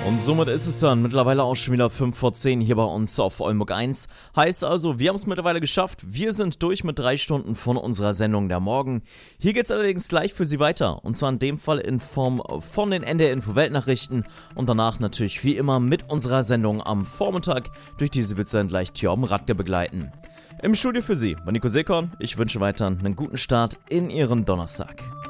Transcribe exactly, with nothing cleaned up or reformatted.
Und somit ist es dann mittlerweile auch schon wieder fünf vor zehn hier bei uns auf Oldenburg eins. Heißt also, wir haben es mittlerweile geschafft. Wir sind durch mit drei Stunden von unserer Sendung der Morgen. Hier geht es allerdings gleich für Sie weiter. Und zwar in dem Fall in Form von den N D R Info Weltnachrichten. Und danach natürlich wie immer mit unserer Sendung am Vormittag. Durch diese wird es dann gleich Thorben Radke begleiten. Im Studio für Sie war Nico Seekon. Ich wünsche weiter einen guten Start in Ihren Donnerstag.